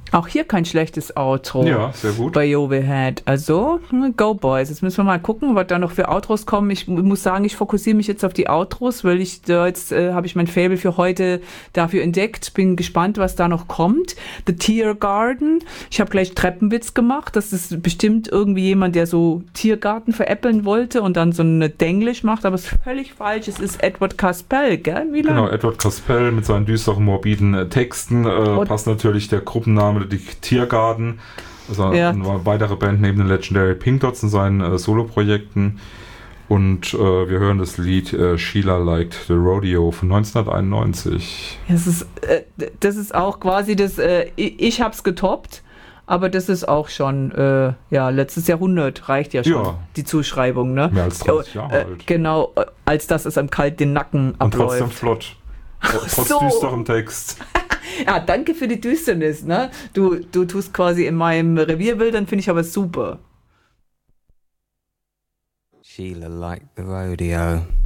Auch hier kein schlechtes Outro. Ja, sehr gut. Bei Jovihead. Also, go Boys. Jetzt müssen wir mal gucken, was da noch für Outros kommen. Ich muss sagen, ich fokussiere mich jetzt auf die Outros, weil jetzt habe ich mein Faible für heute dafür entdeckt. Bin gespannt, was da noch kommt. The Tiergarten. Ich habe gleich Treppenwitz gemacht. Das ist bestimmt irgendwie jemand, der so Tiergarten veräppeln wollte und dann so eine Denglisch macht, aber es ist völlig falsch. Es ist Edward Caspell, gell? Genau, Edward Caspell mit seinen düsteren, morbiden Texten. Passt natürlich der Gruppenname die Tiergarten, also eine weitere Band neben den Legendary Pink Dots in seinen Soloprojekten. Und wir hören das Lied Sheila Liked the Rodeo von 1991. Das ist auch quasi das, ich hab's getoppt, aber das ist auch schon, letztes Jahrhundert reicht ja schon, die Zuschreibung, ne? Mehr als 30 Jahre alt. Genau, als dass es einem kalt den Nacken abläuft. Und trotzdem flott. Trotz düsterem Text. Ja, danke für die Düsternis, ne? Du tust quasi in meinem Revierbild, dann finde ich aber super. Sheila liked the rodeo.